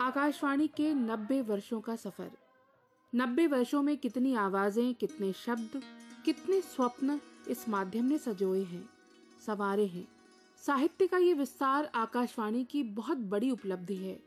आकाशवाणी के 90 वर्षों का सफर। 90 वर्षों में कितनी आवाजें, कितने शब्द, कितने स्वप्न इस माध्यम ने सजोए हैं, संवारे हैं। साहित्य का ये विस्तार आकाशवाणी की बहुत बड़ी उपलब्धि है।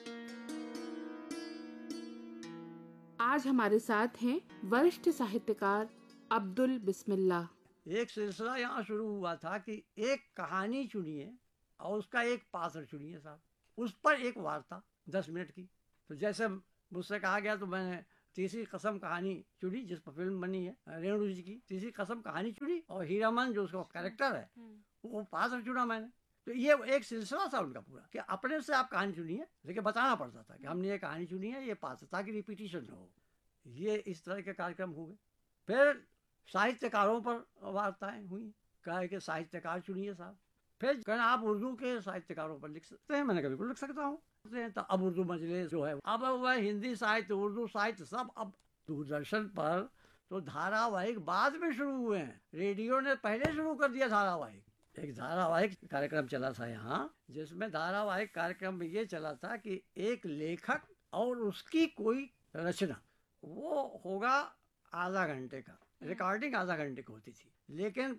आज हमारे साथ हैं वरिष्ठ साहित्यकार अब्दुल बिस्मिल्लाह। एक सिलसिला यहाँ शुरू हुआ था कि एक कहानी चुनिए और उसका एक पात्र चुनिए साहब, उस पर एक वार्ता 10 मिनट की। तो जैसे मुझसे कहा गया तो मैंने तीसरी कसम कहानी चुनी, जिस पर फिल्म बनी है रेणु जी की। तीसरी कसम कहानी चुनी और हीरामन जो उसका कैरेक्टर है वो पात्र चुना मैंने। तो ये एक सिलसिला था उनका पूरा कि अपने से आप कहानी चुनिए, लेकिन बताना पड़ता था कि हमने ये कहानी चुनी है, ये पात्र, ताकि रिपीटिशन न हो। ये इस तरह के कार्यक्रम हुए। फिर साहित्यकारों पर वार्ताएं हुई, कहा कि साहित्यकार चुनिए साहब। फिर कहना आप उर्दू के साहित्यकारों पर लिख सकते हैं। मैंने कहा बिल्कुल लिख सकता हूँ। तो अब उर्दू मजलिस जो है, अब वह हिंदी साहित्य, उर्दू साहित्य सब। अब दूरदर्शन पर तो धारावाहिक बाद में शुरू हुए हैं, रेडियो ने पहले शुरू कर दिया धारावाहिक। एक धारावाहिक कार्यक्रम चला था यहाँ, जिसमें धारावाहिक कार्यक्रम में ये चला था कि एक लेखक और उसकी कोई रचना, वो होगा आधा घंटे का, रिकॉर्डिंग आधा घंटे की होती थी, लेकिन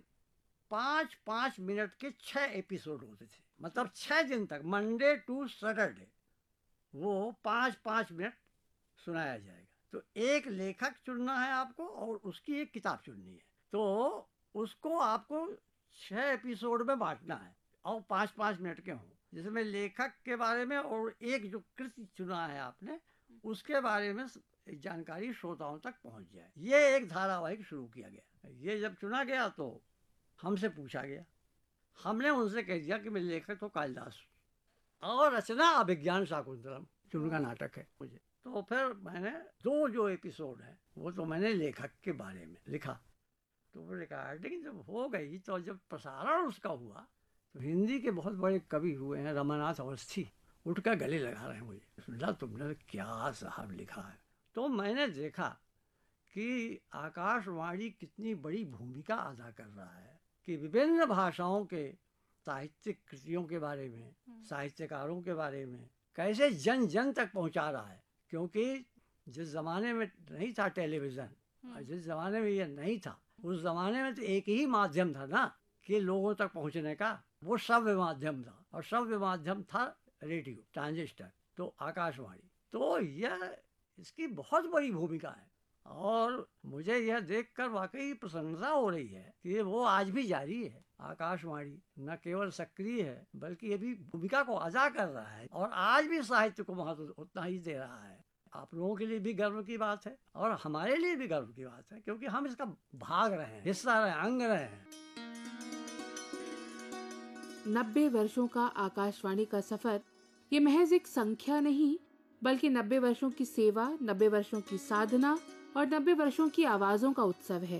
5-5 मिनट के 6 एपिसोड होते थे। मतलब 6 दिन तक, मंडे टू सैटरडे, वो 5-5 मिनट सुनाया जाएगा। तो एक लेखक चुनना है आपको और उसकी एक किताब चुननी है। तो उसको आपको 6 एपिसोड में बांटना है और 5-5 मिनट के हों, जिसमें लेखक के बारे में और एक जो कृति चुना है आपने उसके बारे में जानकारी श्रोताओं तक पहुंच जाए। ये एक धारावाहिक शुरू किया गया। ये जब चुना गया तो हमसे पूछा गया, हमने उनसे कह दिया कि मेरे लेखक तो कालिदास और रचना अभिज्ञान शाकुंतलम जो उनका नाटक है मुझे। तो फिर मैंने 2 जो एपिसोड है वो तो मैंने लेखक के बारे में लिखा। तो रिकॉर्डिंग जब हो गई तो जब प्रसारण उसका हुआ तो हिंदी के बहुत बड़े कवि हुए हैं, रमानाथ अवस्थी, उठकर गले लगा रहे हैं मुझे, सुना तुमने क्या साहब लिखा है। तो मैंने देखा कि आकाशवाणी कितनी बड़ी भूमिका अदा कर रहा है कि विभिन्न भाषाओं के साहित्यिक कृतियों के बारे में, साहित्यकारों के बारे में कैसे जन जन तक पहुंचा रहा है। क्योंकि जिस जमाने में नहीं था टेलीविजन, और जिस जमाने में ये नहीं था, उस जमाने में तो एक ही माध्यम था ना कि लोगों तक पहुंचने का, वो श्रव्य माध्यम था, और श्रव्य माध्यम था रेडियो, ट्रांजिस्टर, तो आकाशवाणी। तो यह इसकी बहुत बड़ी भूमिका है और मुझे यह देखकर वाकई प्रसन्नता हो रही है कि वो आज भी जारी है। आकाशवाणी न केवल सक्रिय है बल्कि ये भी भूमिका को अदा कर रहा है और आज भी साहित्य को महत्व उतना ही दे रहा है। आप लोगों के लिए भी गर्व की बात है और हमारे लिए भी गर्व की बात है, क्योंकि हम इसका भाग रहे हैं, हिस्सा रहे, अंग रहे हैं। 90 वर्षों का आकाशवाणी का सफर ये महज एक संख्या नहीं, बल्कि 90 वर्षों की सेवा, 90 वर्षों की साधना और 90 वर्षों की आवाजों का उत्सव है।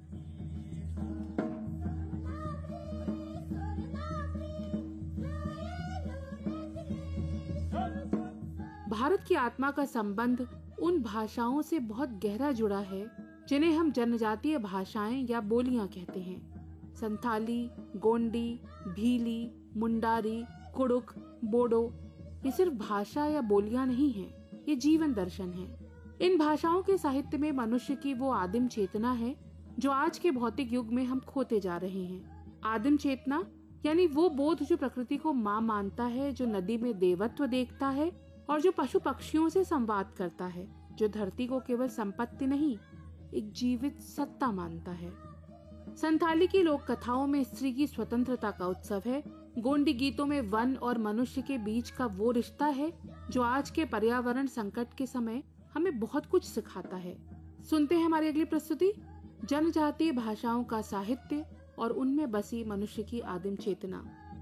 भारत की आत्मा का संबंध उन भाषाओं से बहुत गहरा जुड़ा है जिन्हें हम जनजातीय भाषाएं या बोलियां कहते हैं। संथाली, गोंडी, भीली, मुंडारी, कुड़ुक, बोडो, ये सिर्फ भाषा या बोलियां नहीं हैं, ये जीवन दर्शन है। इन भाषाओं के साहित्य में मनुष्य की वो आदिम चेतना है जो आज के भौतिक युग में हम खोते जा रहे हैं। आदिम चेतना यानी वो बोध जो प्रकृति को माँ मानता है, जो नदी में देवत्व देखता है और जो पशु पक्षियों से संवाद करता है, जो धरती को केवल संपत्ति नहीं, एक जीवित सत्ता मानता है। संथाली की लोक कथाओं में स्त्री की स्वतंत्रता का उत्सव है। गोंडी गीतों में वन और मनुष्य के बीच का वो रिश्ता है जो आज के पर्यावरण संकट के समय हमें बहुत कुछ सिखाता है। सुनते हैं हमारी अगली प्रस्तुति, जनजातीय भाषाओं का साहित्य और उनमें बसी मनुष्य की आदिम चेतना।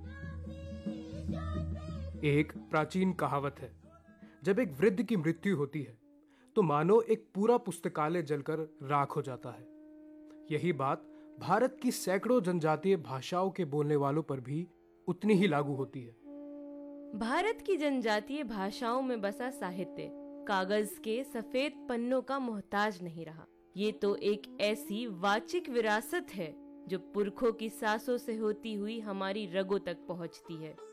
एक प्राचीन कहावत है, जब एक वृद्ध की मृत्यु होती है तो मानो एक पूरा पुस्तकालय जलकर राख हो जाता है। यही बात भारत की सैकड़ों जनजातीय भाषाओं के बोलने वालों पर भी उतनी ही लागू होती है। भारत की जनजातीय भाषाओं में बसा साहित्य कागज के सफेद पन्नों का मोहताज नहीं रहा। ये तो एक ऐसी वाचिक विरासत है जो पुरखों की सांसों से होती हुई हमारी रगों तक पहुंचती है।